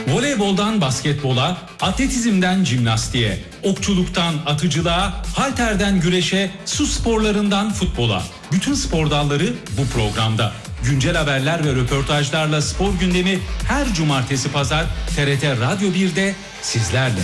Voleyboldan basketbola, atletizmden jimnastiğe, okçuluktan atıcılığa, halterden güreşe, su sporlarından futbola. Bütün spor dalları bu programda. Güncel haberler ve röportajlarla spor gündemi her cumartesi pazar TRT Radyo 1'de sizlerle.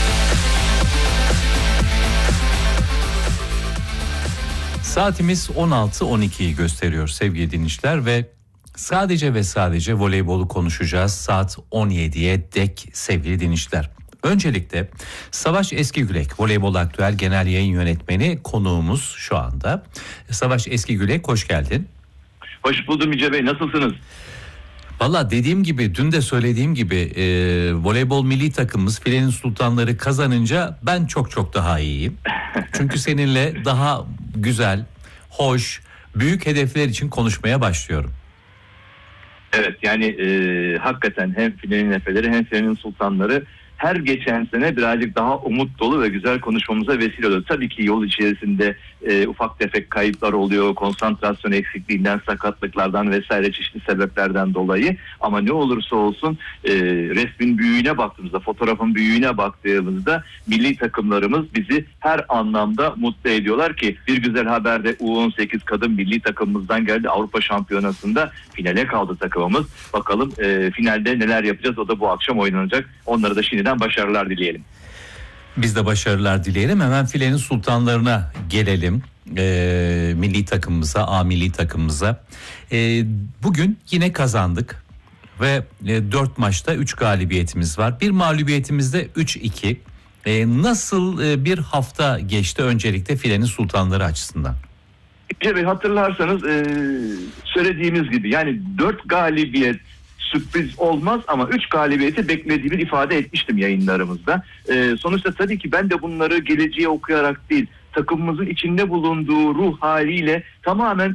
Saatimiz 16.12'yi gösteriyor sevgili dinleyiciler ve sadece voleybolu konuşacağız saat 17'ye dek sevgili dinleyiciler. Öncelikle Savaş Eskigülek, Voleybol Aktüel Genel Yayın Yönetmeni konuğumuz şu anda. Savaş Eskigülek, hoş geldin. Hoş buldum Yüce Bey, nasılsınız? Valla dediğim gibi, dün de söylediğim gibi voleybol milli takımımız Filenin Sultanları kazanınca ben çok daha iyiyim. Çünkü seninle daha güzel, hoş, büyük hedefler için konuşmaya başlıyorum. Evet, yani hakikaten hem Filenin Efeleri hem Filenin Sultanları her geçen sene birazcık daha umut dolu ve güzel konuşmamıza vesile oluyor. Tabii ki yol içerisinde ufak tefek kayıplar oluyor, konsantrasyon eksikliğinden, sakatlıklardan vesaire çeşitli sebeplerden dolayı. Ama ne olursa olsun resmin büyüğüne baktığımızda, fotoğrafın büyüğüne baktığımızda milli takımlarımız bizi her anlamda mutlu ediyorlar ki bir güzel haber de U18 kadın milli takımımızdan geldi. Avrupa Şampiyonası'nda finale kaldı takımımız. Bakalım finalde neler yapacağız, o da bu akşam oynanacak. Onlara da şimdiden başarılar dileyelim. Biz de başarılar dileyelim. Hemen Filenin Sultanlarına gelelim. Milli takımımıza, A milli takımımıza. Bugün yine kazandık ve 4 maçta 3 galibiyetimiz var. Bir mağlubiyetimizde 3-2. Nasıl bir hafta geçti öncelikle Filenin Sultanları açısından? Bey, hatırlarsanız söylediğimiz gibi yani 4 galibiyet sürpriz olmaz ama 3 galibiyeti beklediğimi ifade etmiştim yayınlarımızda. Sonuçta tabii ki ben de bunları geleceğe okuyarak değil, takımımızın içinde bulunduğu ruh haliyle tamamen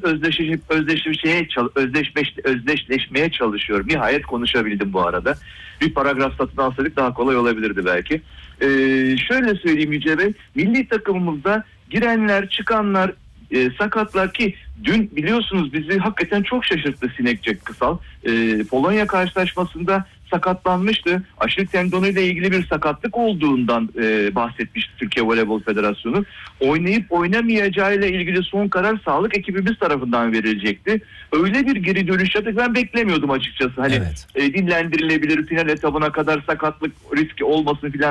özdeşleşmeye çalışıyorum. Nihayet konuşabildim bu arada. Bir paragraf satın alsaydık daha kolay olabilirdi belki. Şöyle söyleyeyim Yüce Bey, milli takımımızda girenler, çıkanlar, sakatlar ki dün biliyorsunuz bizi hakikaten çok şaşırttı Sinekcek Kısal. Polonya karşılaşmasında sakatlanmıştı. Aşil tendonuyla ilgili bir sakatlık olduğundan bahsetmişti Türkiye Voleybol Federasyonu. Oynayıp oynamayacağıyla ilgili son karar sağlık ekibimiz tarafından verilecekti. Öyle bir geri dönüş yaptık. Ben beklemiyordum açıkçası. Hani dinlendirilebilir, final etabına kadar sakatlık riski olmasın filan